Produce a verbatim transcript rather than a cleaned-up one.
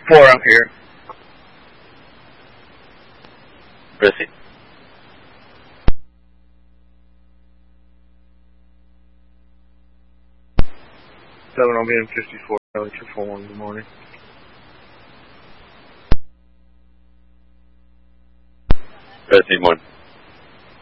Four up here. Prissy. Seven on being fifty-four. Two four one. Good morning. Prissy, morning.